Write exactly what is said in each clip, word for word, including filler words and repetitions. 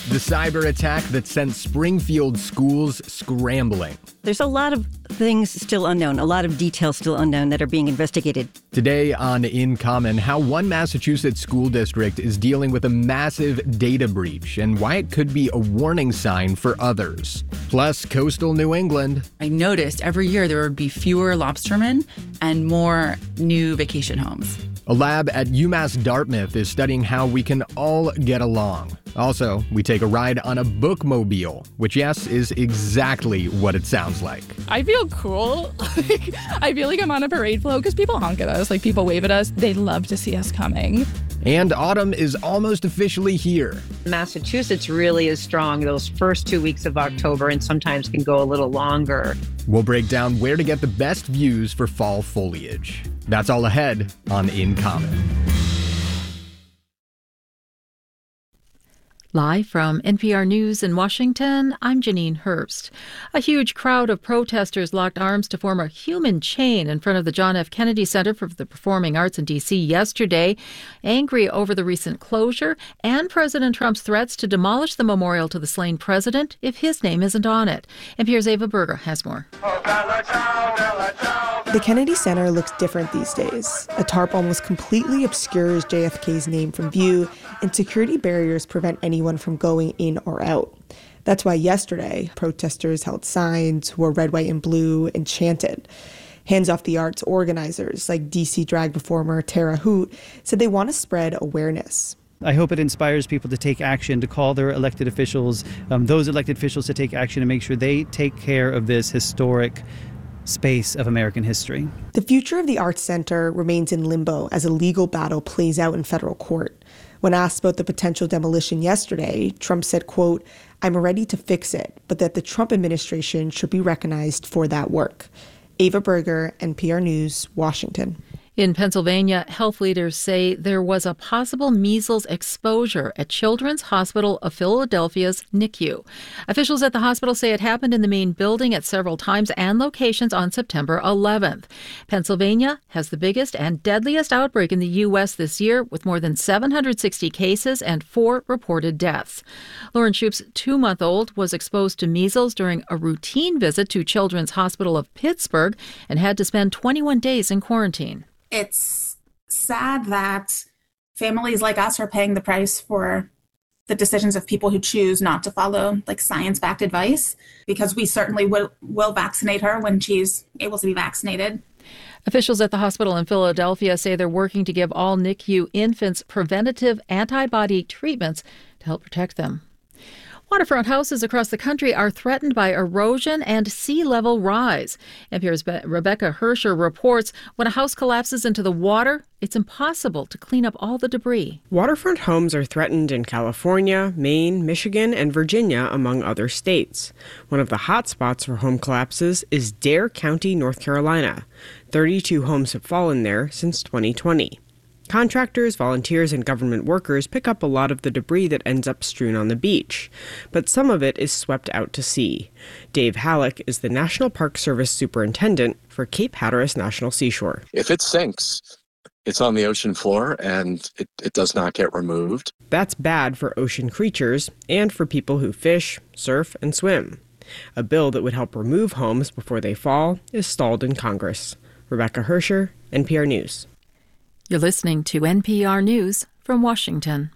The cyber attack that sent Springfield schools scrambling. There's a lot of things still unknown, a lot of details still unknown that are being investigated. Today on In Common, how one Massachusetts school district is dealing with a massive data breach and why it could be a warning sign for others. Plus, coastal New England. I noticed every year there would be fewer lobstermen and more new vacation homes. A lab at UMass Dartmouth is studying how we can all get along. Also, we take a ride on a bookmobile, which, yes, is exactly what it sounds like. I feel cool. Like, I feel like I'm on a parade float because people honk at us, like people wave at us. They love to see us coming. And autumn is almost officially here. Massachusetts really is strong those first two weeks of October and sometimes can go a little longer. We'll break down where to get the best views for fall foliage. That's all ahead on In Common. Live from N P R News in Washington, I'm Janine Herbst. A huge crowd of protesters locked arms to form a human chain in front of the John F. Kennedy Center for the Performing Arts in D C yesterday, angry over the recent closure and President Trump's threats to demolish the memorial to the slain president if his name isn't on it. N P R's Ava Berger has more. The Kennedy Center looks different these days. A tarp almost completely obscures J F K's name from view, and security barriers prevent anyone from going in or out. That's why yesterday, protesters held signs, wore red, white, and blue, and chanted. Hands Off the Arts organizers, like D C drag performer Tara Hoot, said they want to spread awareness. I hope it inspires people to take action, to call their elected officials, um, those elected officials to take action and make sure they take care of this historic space of American history. The future of the Arts Center remains in limbo as a legal battle plays out in federal court. When asked about the potential demolition yesterday, Trump said, quote, "I'm ready to fix it, but that the Trump administration should be recognized for that work." Ava Berger, N P R News, Washington. In Pennsylvania, health leaders say there was a possible measles exposure at Children's Hospital of Philadelphia's N I C U. Officials at the hospital say it happened in the main building at several times and locations on September eleventh. Pennsylvania has the biggest and deadliest outbreak in the U S this year, with more than seven hundred sixty cases and four reported deaths. Lauren Shoup's two-month-old was exposed to measles during a routine visit to Children's Hospital of Pittsburgh and had to spend twenty-one days in quarantine. It's sad that families like us are paying the price for the decisions of people who choose not to follow like science-backed advice, because we certainly will, will vaccinate her when she's able to be vaccinated. Officials at the hospital in Philadelphia say they're working to give all N I C U infants preventative antibody treatments to help protect them. Waterfront houses across the country are threatened by erosion and sea level rise. N P R's Be- Rebecca Hersher reports when a house collapses into the water, it's impossible to clean up all the debris. Waterfront homes are threatened in California, Maine, Michigan, and Virginia, among other states. One of the hot spots for home collapses is Dare County, North Carolina. thirty-two homes have fallen there since twenty twenty. Contractors, volunteers, and government workers pick up a lot of the debris that ends up strewn on the beach, but some of it is swept out to sea. Dave Halleck is the National Park Service superintendent for Cape Hatteras National Seashore. If it sinks, it's on the ocean floor and it, it does not get removed. That's bad for ocean creatures and for people who fish, surf, and swim. A bill that would help remove homes before they fall is stalled in Congress. Rebecca Hersher, N P R News. You're listening to N P R News from Washington.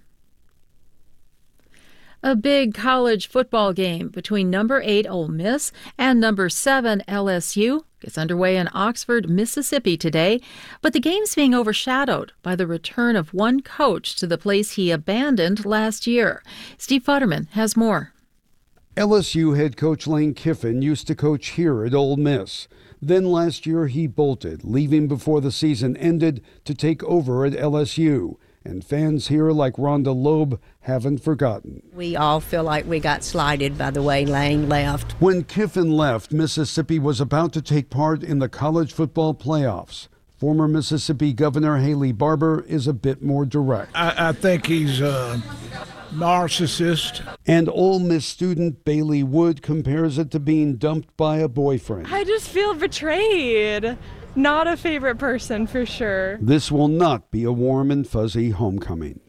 A big college football game between number eight Ole Miss and number seven L S U gets underway in Oxford, Mississippi today, but the game's being overshadowed by the return of one coach to the place he abandoned last year. Steve Futterman has more. L S U head coach Lane Kiffin used to coach here at Ole Miss. Then last year he bolted, leaving before the season ended to take over at L S U. And fans here like Rhonda Loeb haven't forgotten. We all feel like we got slighted by the way Lane left. When Kiffin left, Mississippi was about to take part in the college football playoffs. Former Mississippi Governor Haley Barbour is a bit more direct. I, I think he's a narcissist. And Ole Miss student Bailey Wood compares it to being dumped by a boyfriend. I just feel betrayed. Not a favorite person for sure. This will not be a warm and fuzzy homecoming.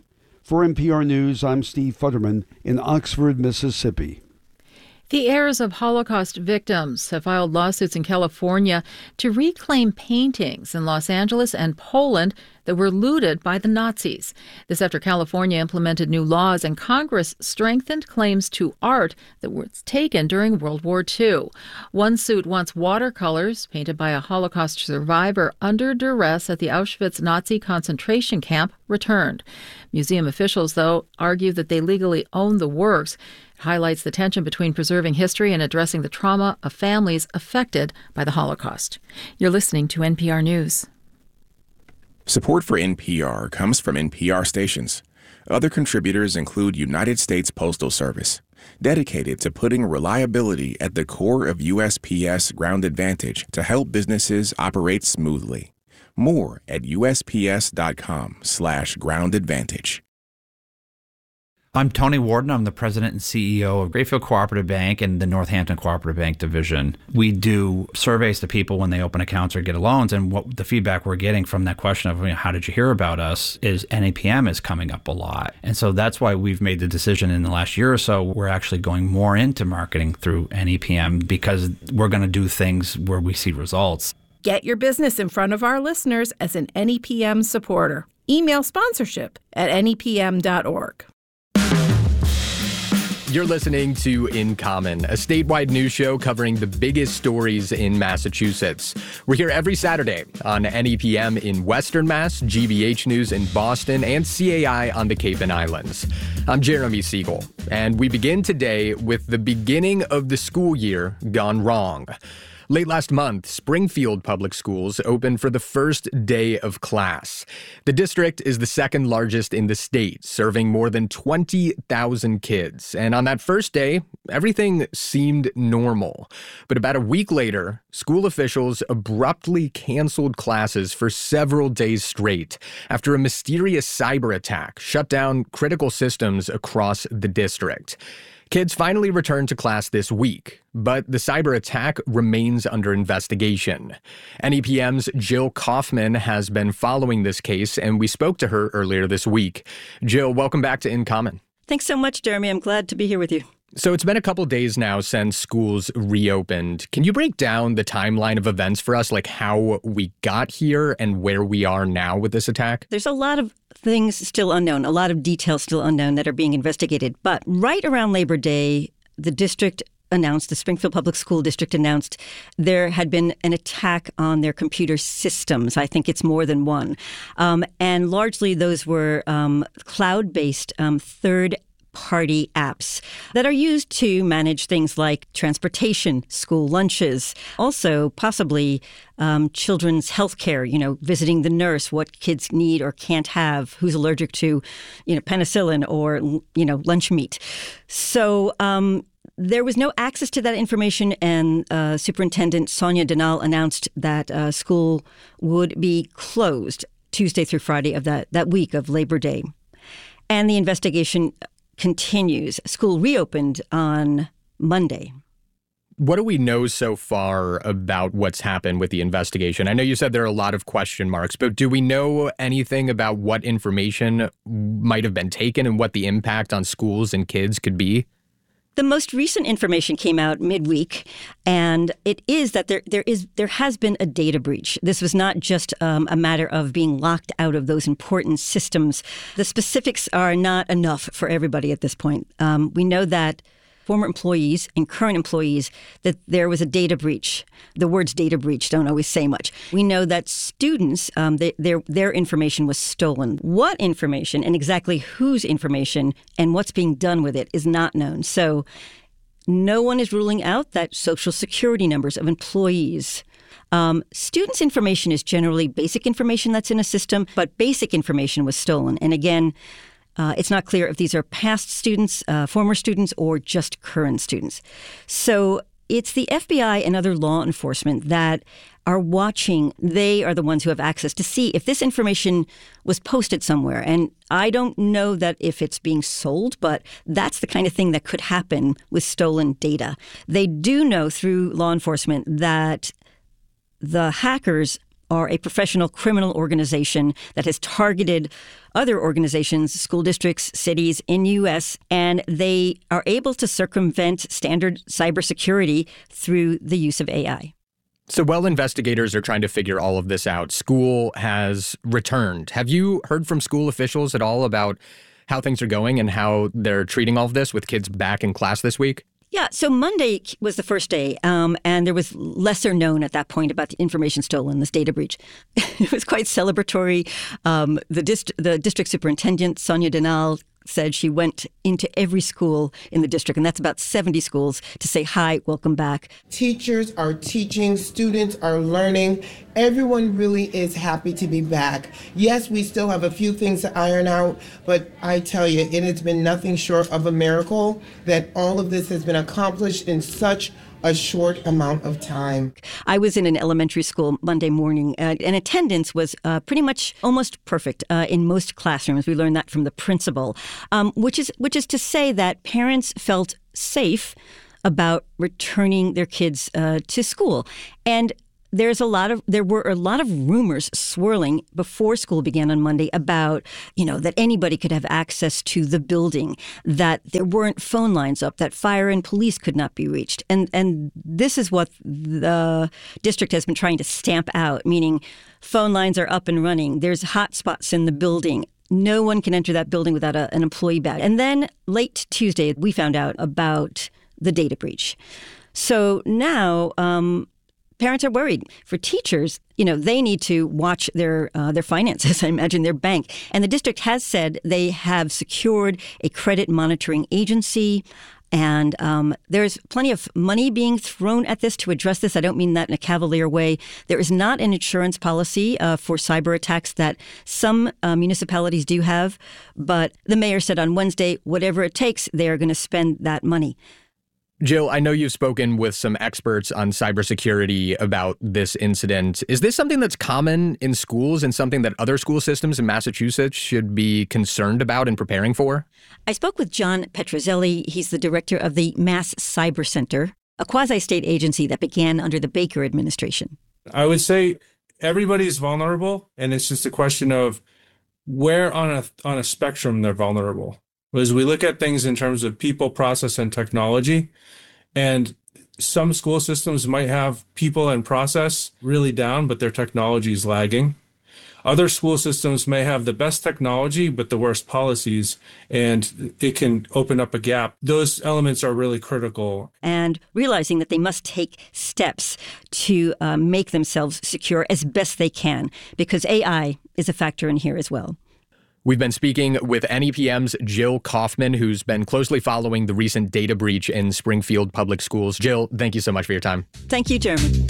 For N P R News, I'm Steve Futterman in Oxford, Mississippi. The heirs of Holocaust victims have filed lawsuits in California to reclaim paintings in Los Angeles and Poland that were looted by the Nazis. This after California implemented new laws and Congress strengthened claims to art that was taken during World War Two. One suit wants watercolors painted by a Holocaust survivor under duress at the Auschwitz Nazi concentration camp returned. Museum officials, though, argue that they legally own the works. It highlights the tension between preserving history and addressing the trauma of families affected by the Holocaust. You're listening to N P R News. Support for N P R comes from N P R stations. Other contributors include United States Postal Service, dedicated to putting reliability at the core of U S P S Ground Advantage to help businesses operate smoothly. More at U S P S dot com slash ground advantage. I'm Tony Warden. I'm the president and C E O of Grayfield Cooperative Bank and the Northampton Cooperative Bank Division. We do surveys to people when they open accounts or get loans, and what the feedback we're getting from that question of, you know, how did you hear about us, is N A P M is coming up a lot. And so that's why we've made the decision in the last year or so, we're actually going more into marketing through N A P M because we're going to do things where we see results. Get your business in front of our listeners as an N E P M supporter. Email sponsorship at N E P M dot org. You're listening to In Common, a statewide news show covering the biggest stories in Massachusetts. We're here every Saturday on N E P M in Western Mass, G B H News in Boston, and C A I on the Cape and Islands. I'm Jeremy Siegel, and we begin today with the beginning of the school year gone wrong. Late last month, Springfield Public Schools opened for the first day of class. The district is the second largest in the state, serving more than twenty thousand kids. And on that first day, everything seemed normal. But about a week later, school officials abruptly canceled classes for several days straight after a mysterious cyber attack shut down critical systems across the district. Kids finally returned to class this week, but the cyber attack remains under investigation. N E P M's Jill Kaufman has been following this case, and we spoke to her earlier this week. Jill, welcome back to In Common. Thanks so much, Jeremy. I'm glad to be here with you. So it's been a couple days now since schools reopened. Can you break down the timeline of events for us, like how we got here and where we are now with this attack? There's a lot of things still unknown, a lot of details still unknown that are being investigated. But right around Labor Day, the district announced, the Springfield Public School District announced there had been an attack on their computer systems. I think it's more than one. Um, and largely those were um, cloud-based um, third party apps that are used to manage things like transportation, school lunches, also possibly um, children's health care, you know, visiting the nurse, what kids need or can't have, who's allergic to, you know, penicillin or, you know, lunch meat. So um, there was no access to that information, and uh, Superintendent Sonia Denal announced that uh, school would be closed Tuesday through Friday of that, that week of Labor Day. And the investigation continues. School reopened on Monday. What do we know so far about what's happened with the investigation? I know you said there are a lot of question marks, but do we know anything about what information might have been taken and what the impact on schools and kids could be? The most recent information came out midweek, and it is that there there is there has been a data breach. This was not just um, a matter of being locked out of those important systems. The specifics are not enough for everybody at this point. Um, we know that former employees and current employees, that there was a data breach. The words data breach don't always say much. We know that students, um, they, their their information was stolen. What information and exactly whose information and what's being done with it is not known. So no one is ruling out that Social Security numbers of employees. Um, students' information is generally basic information that's in a system, but basic information was stolen. And again, Uh, it's not clear if these are past students, uh, former students, or just current students. So it's the F B I and other law enforcement that are watching. They are the ones who have access to see if this information was posted somewhere. And I don't know that if it's being sold, but that's the kind of thing that could happen with stolen data. They do know through law enforcement that the hackers are a professional criminal organization that has targeted other organizations, school districts, cities in the U S, and they are able to circumvent standard cybersecurity through the use of A I. So while investigators are trying to figure all of this out, school has returned. Have you heard from school officials at all about how things are going and how they're treating all of this with kids back in class this week? Yeah, so Monday was the first day, um, and there was lesser known at that point about the information stolen, this data breach. It was quite celebratory. Um, the, dist- the district superintendent, Sonia Denal, said she went into every school in the district, and that's about seventy schools, to say, hi, welcome back. Teachers are teaching, students are learning. Everyone really is happy to be back. Yes, we still have a few things to iron out, but I tell you, it has been nothing short of a miracle that all of this has been accomplished in such a short amount of time. I was in an elementary school Monday morning, uh, and attendance was uh, pretty much almost perfect uh, in most classrooms. We learned that from the principal, um, which is which is to say that parents felt safe about returning their kids uh, to school. And There's a lot of there were a lot of rumors swirling before school began on Monday about, you know, that anybody could have access to the building, that there weren't phone lines up, that fire and police could not be reached. And and this is what the district has been trying to stamp out, meaning phone lines are up and running. There's hot spots in the building. No one can enter that building without a, an employee badge. And then late Tuesday, we found out about the data breach. So now um, parents are worried. For teachers, you know, they need to watch their uh, their finances, I imagine their bank. And the district has said they have secured a credit monitoring agency. And um, there's plenty of money being thrown at this to address this. I don't mean that in a cavalier way. There is not an insurance policy uh, for cyber attacks that some uh, municipalities do have. But the mayor said on Wednesday, whatever it takes, they are going to spend that money. Jill, I know you've spoken with some experts on cybersecurity about this incident. Is this something that's common in schools and something that other school systems in Massachusetts should be concerned about and preparing for? I spoke with John Petrozelli. He's the director of the Mass Cyber Center, a quasi-state agency that began under the Baker administration. I would say everybody's vulnerable, and it's just a question of where on a on a spectrum they're vulnerable. As we look at things in terms of people, process, and technology, and some school systems might have people and process really down, but their technology is lagging. Other school systems may have the best technology, but the worst policies, and it can open up a gap. Those elements are really critical. And realizing that they must take steps to uh, make themselves secure as best they can, because A I is a factor in here as well. We've been speaking with N E P M's Jill Kaufman, who's been closely following the recent data breach in Springfield Public Schools. Jill, thank you so much for your time. Thank you, Jeremy.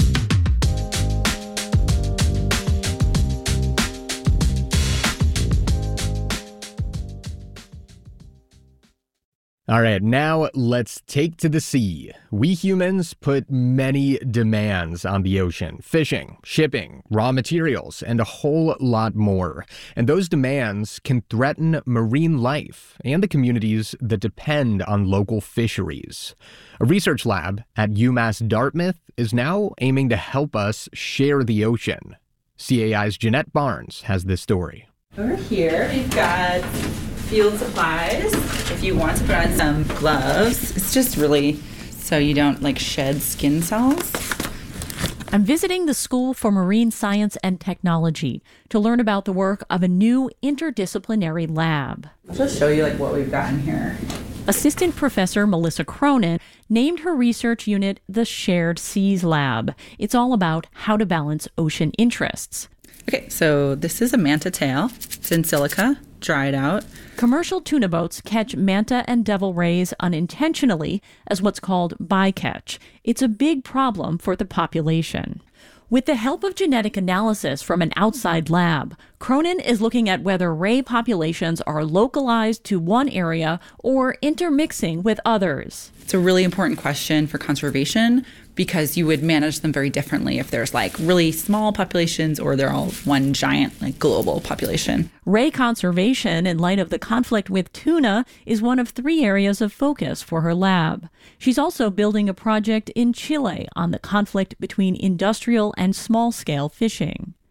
All right, now let's take to the sea. We humans put many demands on the ocean: fishing, shipping, raw materials, and a whole lot more. And those demands can threaten marine life and the communities that depend on local fisheries. A research lab at UMass Dartmouth is now aiming to help us share the ocean. C A I's Jeanette Barnes has this story. Over here, we've got field supplies. If you want to put on some gloves, it's just really so you don't like shed skin cells. I'm visiting the School for Marine Science and Technology to learn about the work of a new interdisciplinary lab. I'll just show you like what we've got in here. Assistant Professor Melissa Cronin named her research unit the Shared Seas Lab. It's all about how to balance ocean interests. Okay, so this is a manta tail. It's in silica, dried out. Commercial tuna boats catch manta and devil rays unintentionally as what's called bycatch. It's a big problem for the population. With the help of genetic analysis from an outside lab, Cronin is looking at whether ray populations are localized to one area or intermixing with others. It's a really important question for conservation because you would manage them very differently if there's like really small populations or they're all one giant like global population. Ray conservation in light of the conflict with tuna is one of three areas of focus for her lab. She's also building a project in Chile on the conflict between industrial and small-scale fishing.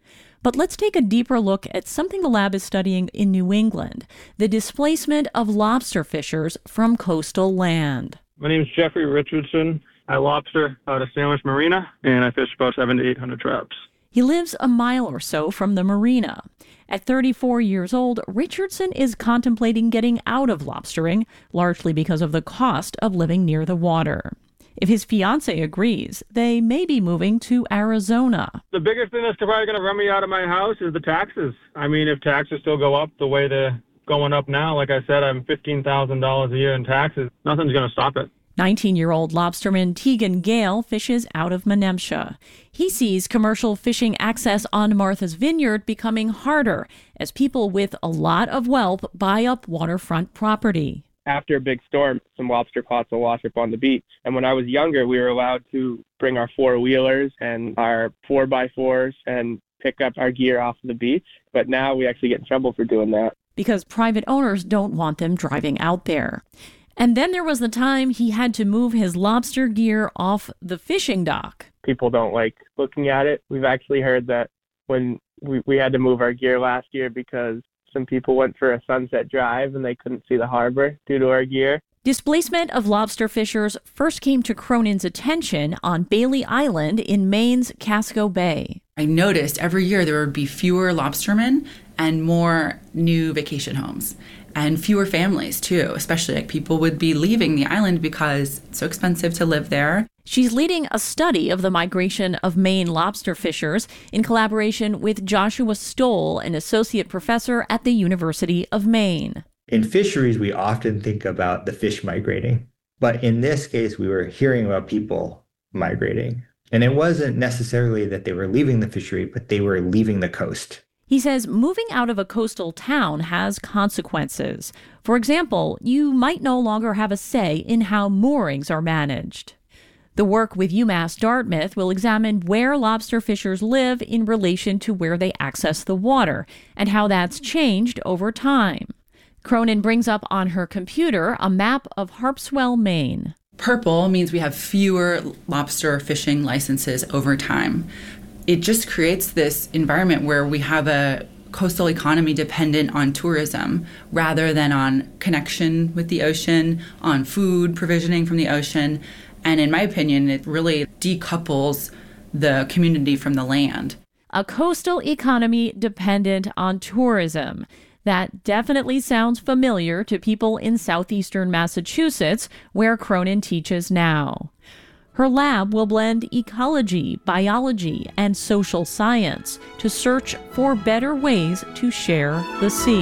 But let's take a deeper look at something the lab is studying in New England, the displacement of lobster fishers from coastal land. My name is Jeffrey Richardson. I lobster out of Sandwich Marina, and I fish about seven to eight hundred traps. He lives a mile or so from the marina. At thirty-four years old, Richardson is contemplating getting out of lobstering, largely because of the cost of living near the water. If his fiancée agrees, they may be moving to Arizona. The biggest thing that's probably going to run me out of my house is the taxes. I mean, if taxes still go up the way they're going up now, like I said, I'm fifteen thousand dollars a year in taxes. Nothing's going to stop it. nineteen-year-old lobsterman Tegan Gale fishes out of Menemsha. He sees commercial fishing access on Martha's Vineyard becoming harder as people with a lot of wealth buy up waterfront property. After a big storm, some lobster pots will wash up on the beach. And when I was younger, we were allowed to bring our four-wheelers and our four-by-fours and pick up our gear off the beach. But now we actually get in trouble for doing that. Because private owners don't want them driving out there. And then there was the time he had to move his lobster gear off the fishing dock. People don't like looking at it. We've actually heard that when we, we had to move our gear last year because some people went for a sunset drive and they couldn't see the harbor due to our gear. Displacement of lobster fishers first came to Cronin's attention on Bailey Island in Maine's Casco Bay. I noticed every year there would be fewer lobstermen and more new vacation homes. And fewer families, too, especially like people would be leaving the island because it's so expensive to live there. She's leading a study of the migration of Maine lobster fishers in collaboration with Joshua Stoll, an associate professor at the University of Maine. In fisheries, we often think about the fish migrating. But in this case, we were hearing about people migrating. And it wasn't necessarily that they were leaving the fishery, but they were leaving the coast. He says moving out of a coastal town has consequences. For example, you might no longer have a say in how moorings are managed. The work with UMass Dartmouth will examine where lobster fishers live in relation to where they access the water and how that's changed over time. Cronin brings up on her computer a map of Harpswell, Maine. Purple means we have fewer lobster fishing licenses over time. It just creates this environment where we have a coastal economy dependent on tourism rather than on connection with the ocean, on food provisioning from the ocean. And in my opinion, it really decouples the community from the land. A coastal economy dependent on tourism. That definitely sounds familiar to people in southeastern Massachusetts, where Cronin teaches now. Her lab will blend ecology, biology, and social science to search for better ways to share the sea.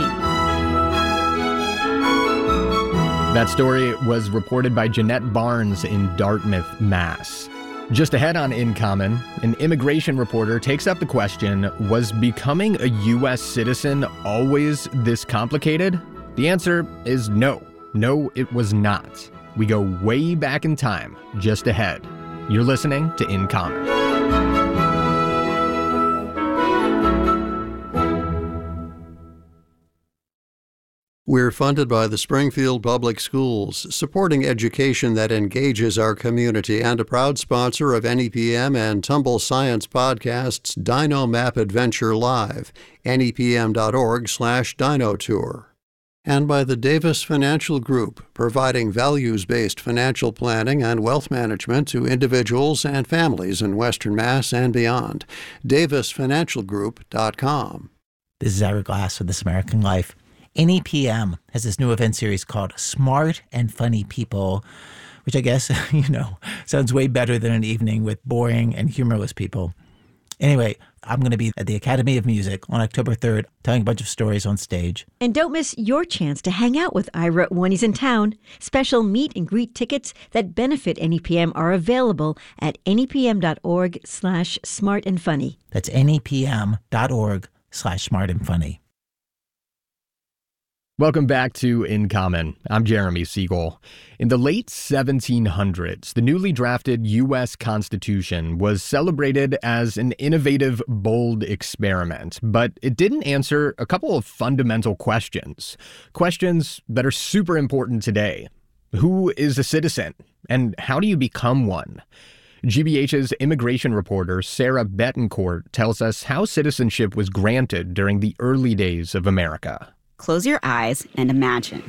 That story was reported by Jeanette Barnes in Dartmouth, Mass. Just ahead on In Common, an immigration reporter takes up the question, was becoming a U S citizen always this complicated? The answer is no. No, it was not. We go way back in time, just ahead. You're listening to In Common. We're funded by the Springfield Public Schools, supporting education that engages our community, and a proud sponsor of N E P M and Tumble Science podcasts Dino Map Adventure Live, N E P M dot org slash Dino Tour. And by the Davis Financial Group, providing values-based financial planning and wealth management to individuals and families in Western Mass and beyond. Davis Financial Group dot com. This is Ira Glass with This American Life. N E P M has this new event series called Smart and Funny People, which I guess, you know, sounds way better than an evening with boring and humorless people. Anyway, I'm going to be at the Academy of Music on October third, telling a bunch of stories on stage. And don't miss your chance to hang out with Ira when he's in town. Special meet and greet tickets that benefit N E P M are available at N E P M dot org slash smart and funny. That's N E P M dot org slash smart and funny. Welcome back to In Common. I'm Jeremy Siegel. In the late seventeen hundreds, the newly drafted U S Constitution was celebrated as an innovative, bold experiment, but it didn't answer a couple of fundamental questions. Questions that are super important today. Who is a citizen? And how do you become one? G B H's immigration reporter Sarah Betancourt tells us how citizenship was granted during the early days of America. Close your eyes and imagine.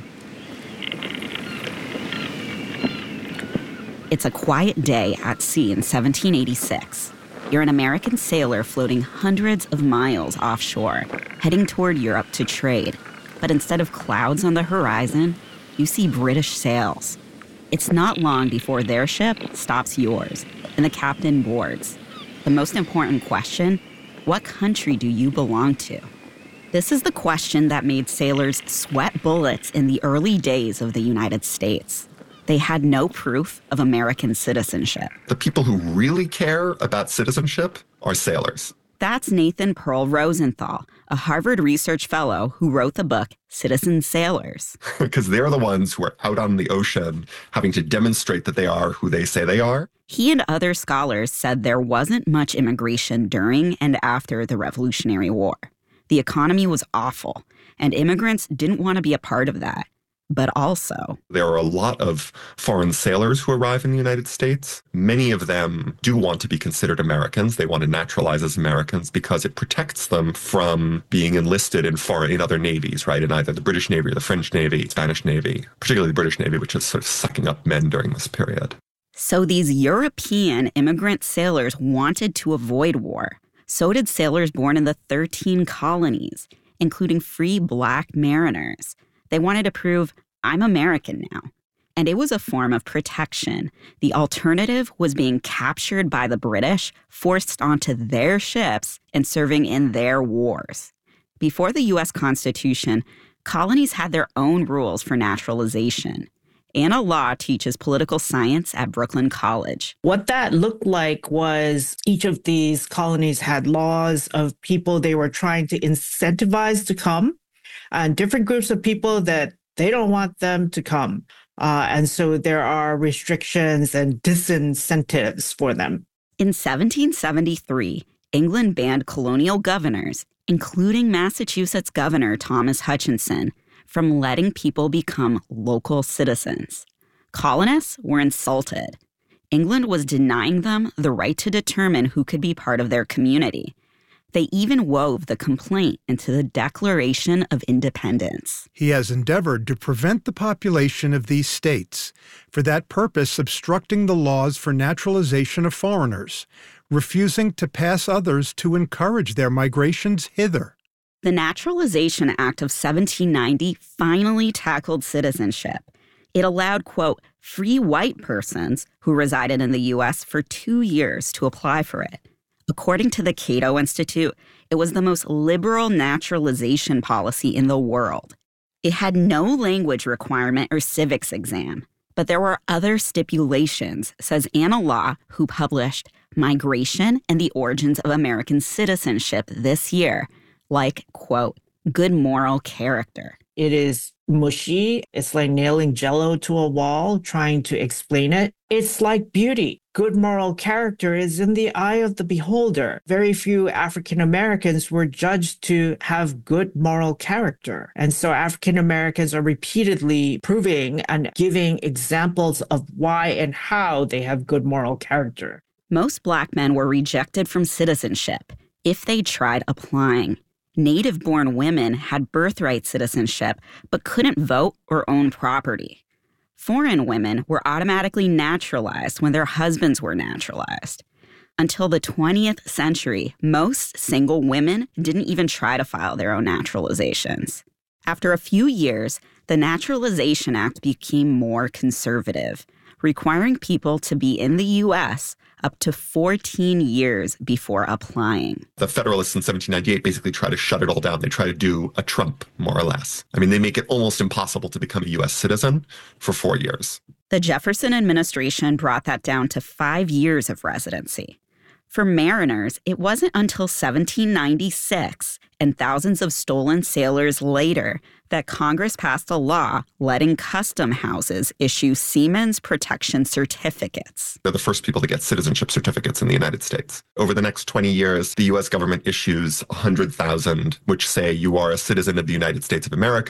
It's a quiet day at sea in seventeen eighty-six. You're an American sailor floating hundreds of miles offshore, heading toward Europe to trade. But instead of clouds on the horizon, you see British sails. It's not long before their ship stops yours, and the captain boards. The most important question, what country do you belong to? This is the question that made sailors sweat bullets in the early days of the United States. They had no proof of American citizenship. The people who really care about citizenship are sailors. That's Nathan Pearl Rosenthal, a Harvard Research Fellow who wrote the book Citizen Sailors. Because they're the ones who are out on the ocean having to demonstrate that they are who they say they are. He and other scholars said there wasn't much immigration during and after the Revolutionary War. The economy was awful, and immigrants didn't want to be a part of that. But also, there are a lot of foreign sailors who arrive in the United States. Many of them do want to be considered Americans. They want to naturalize as Americans because it protects them from being enlisted in foreign, in other navies, right? In either the British Navy or the French Navy, Spanish Navy, particularly the British Navy, which is sort of sucking up men during this period. So these European immigrant sailors wanted to avoid war. So did sailors born in the thirteen colonies, including free black mariners. They wanted to prove, I'm American now. And it was a form of protection. The alternative was being captured by the British, forced onto their ships, and serving in their wars. Before the U S Constitution, colonies had their own rules for naturalization. Anna Law teaches political science at Brooklyn College. What that looked like was each of these colonies had laws of people they were trying to incentivize to come, and different groups of people that they don't want them to come. Uh, and so there are restrictions and disincentives for them. In seventeen seventy-three, England banned colonial governors, including Massachusetts Governor Thomas Hutchinson, from letting people become local citizens. Colonists were insulted. England was denying them the right to determine who could be part of their community. They even wove the complaint into the Declaration of Independence. He has endeavored to prevent the population of these states, for that purpose obstructing the laws for naturalization of foreigners, refusing to pass others to encourage their migrations hither. The Naturalization Act of seventeen ninety finally tackled citizenship. It allowed, quote, free white persons who resided in the U S for two years to apply for it. According to the Cato Institute, it was the most liberal naturalization policy in the world. It had no language requirement or civics exam, but there were other stipulations, says Anna Law, who published Migration and the Origins of American Citizenship this year, like, quote, good moral character. It is mushy. It's like nailing Jell-O to a wall, trying to explain it. It's like beauty. Good moral character is in the eye of the beholder. Very few African Americans were judged to have good moral character. And so African Americans are repeatedly proving and giving examples of why and how they have good moral character. Most Black men were rejected from citizenship if they tried applying. Native-born women had birthright citizenship but couldn't vote or own property. Foreign women were automatically naturalized when their husbands were naturalized. Until the twentieth century, most single women didn't even try to file their own naturalizations. After a few years, the Naturalization Act became more conservative, requiring people to be in the U S up to fourteen years before applying. The Federalists in seventeen ninety-eight basically try to shut it all down. They try to do a Trump, more or less. I mean, they make it almost impossible to become a U S citizen for four years. The Jefferson administration brought that down to five years of residency. For mariners, it wasn't until seventeen ninety-six and thousands of stolen sailors later that Congress passed a law letting custom houses issue Seamen's Protection Certificates. They're the first people to get citizenship certificates in the United States. Over the next twenty years, the U S government issues one hundred thousand, which say you are a citizen of the United States of America.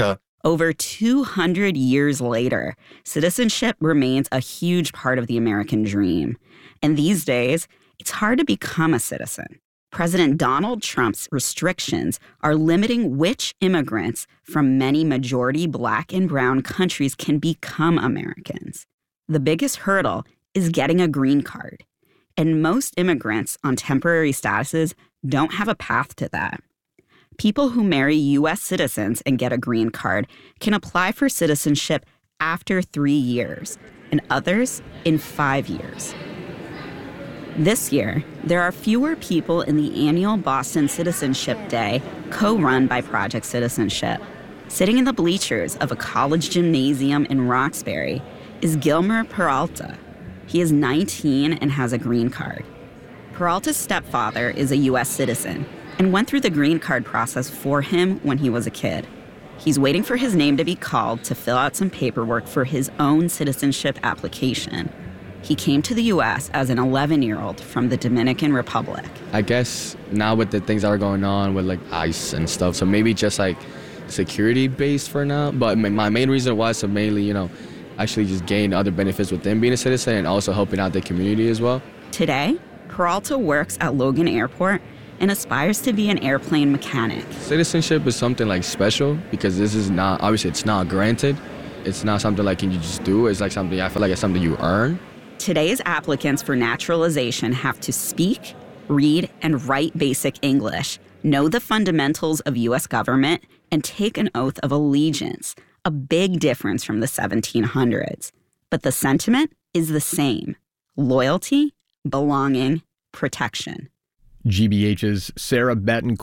Over two hundred years later, citizenship remains a huge part of the American dream. And these days, it's hard to become a citizen. President Donald Trump's restrictions are limiting which immigrants from many majority Black and brown countries can become Americans. The biggest hurdle is getting a green card. And most immigrants on temporary statuses don't have a path to that. People who marry U S citizens and get a green card can apply for citizenship after three years, and others in five years. This year, there are fewer people in the annual Boston Citizenship Day, co-run by Project Citizenship. Sitting in the bleachers of a college gymnasium in Roxbury is Gilmer Peralta. He is nineteen and has a green card. Peralta's stepfather is a U S citizen and went through the green card process for him when he was a kid. He's waiting for his name to be called to fill out some paperwork for his own citizenship application. He came to the U S as an eleven-year-old from the Dominican Republic. I guess now with the things that are going on with like ICE and stuff, so maybe just like security-based for now. But my main reason was to mainly, you know, actually just gain other benefits within being a citizen and also helping out the community as well. Today, Peralta works at Logan Airport and aspires to be an airplane mechanic. Citizenship is something like special because this is not, obviously it's not granted. It's not something like can you just do. It's like something, I feel like it's something you earn. Today's applicants for naturalization have to speak, read, and write basic English, know the fundamentals of U S government, and take an oath of allegiance, a big difference from the seventeen hundreds. But the sentiment is the same: loyalty, belonging, protection. G B H's Sarah Betancourt